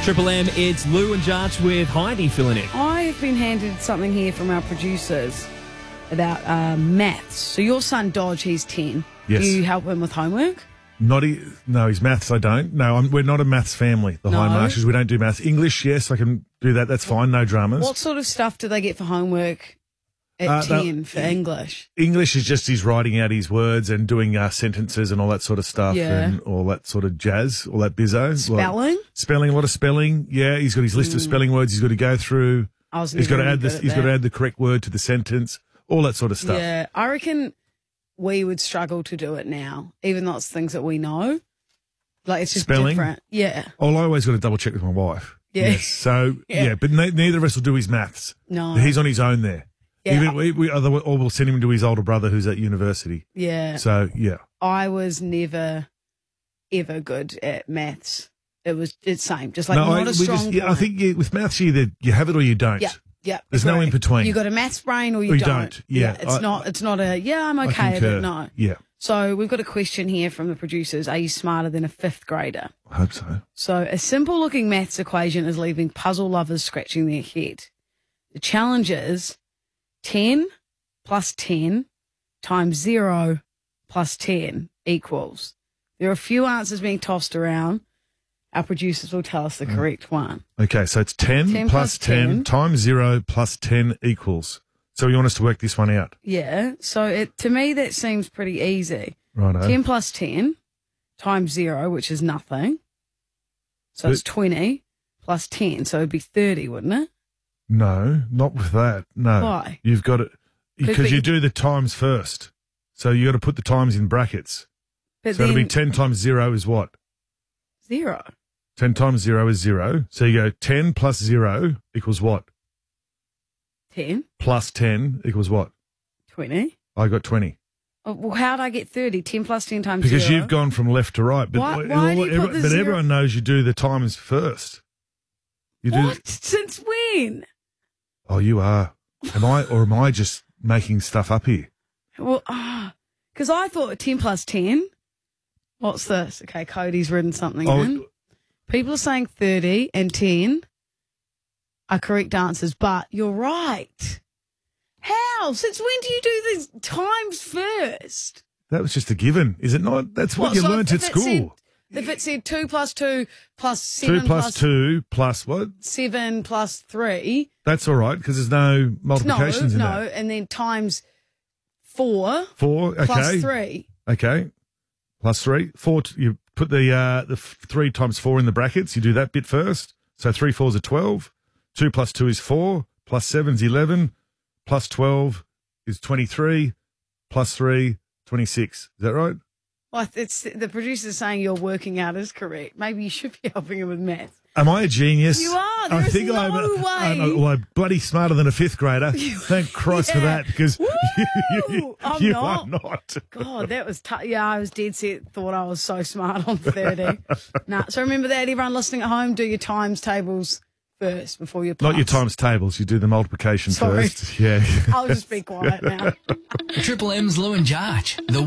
Triple M, it's Lou and Jarch with Heidi filling in. I've been handed something here from our producers about maths. So your son Dodge, he's 10. Yes. Do you help him with homework? No, his maths I don't. No, we're not a maths family, the No? High Marshes. We don't do maths. English, yes, I can do that. That's fine. No dramas. What sort of stuff do they get for homework at 10 for English? English is just he's writing out his words and doing sentences and all that sort of stuff and all that sort of jazz, all that bizzo. Spelling? Spelling, a lot of spelling. Yeah, he's got his list of spelling words he's got to go through. He's got to add this. He's got to add the correct word to the sentence. All that sort of stuff. Yeah, I reckon we would struggle to do it now, even though it's things that we know. Like, it's just Spelling? different. Yeah. Oh, I always got to double check with my wife. Yeah. Yes. So, but neither of us will do his maths. No. He's on his own there. Yeah. Even we'll send him to his older brother who's at university. Yeah. So, yeah. I was never, ever good at maths. It's same. Just like not a strong point. I think with maths, you have it or you don't. Yeah. Yeah. There's no in between. You got a maths brain or you don't. Yeah. It's not a, I'm okay at it. No. Yeah. So we've got a question here from the producers. Are you smarter than a fifth grader? I hope so. So a simple looking maths equation is leaving puzzle lovers scratching their head. The challenge is 10 plus 10 times 0 plus 10 equals. There are a few answers being tossed around. Our producers will tell us the correct one. Okay, so it's 10 plus 10 times 0 plus 10 equals. So you want us to work this one out? Yeah. So to me, that seems pretty easy. Righto. 10 plus 10 times 0, which is nothing. So it's 20 plus 10. So it'd be 30, wouldn't it? No, not with that. No. Why? You've got it because you do the times first. So you got to put the times in brackets. But so it'll be 10 times 0 is what? 0. 10 times 0 is 0. So you go 10 plus 0 equals what? 10. Plus 10 equals what? 20. I got 20. Oh, well, how'd I get 30? 10 plus 10 times because 0. you've gone from left to right. But, why do you put the zero? Everyone knows you do the times first. You do. What? Since when? Oh, you are. Am I just making stuff up here? Well, because I thought 10 plus 10. What's this? Okay, Cody's written something in. People are saying 30 and 10 are correct answers, but you're right. How? Since when do you do these times first? That was just a given, is it not? That's what you learnt at school. If it said 2 plus 2 plus 7 2 plus 2 plus what? 7 plus 3. That's all right because there's no multiplications in that. No, and then times 4. 4, okay. Plus 3. Okay. Plus 3. 4, you put the 3 times 4 in the brackets. You do that bit first. So 3 4s are 12. 2 plus 2 is 4. Plus 7 is 11. Plus 12 is 23. Plus 3, 26. Is that right? Well, it's the producer's saying your working out is correct. Maybe you should be helping him with math. Am I a genius? You are. There's no way. I'm bloody smarter than a fifth grader. Thank Christ for that, because you are not. God, that was tough. Yeah, I was dead set. Thought I was so smart on 30. So remember that, everyone listening at home, do your times tables first before you plus. Not your times tables. You do the multiplication first. Yeah. I'll just be quiet now. Triple M's Lou and Jarch.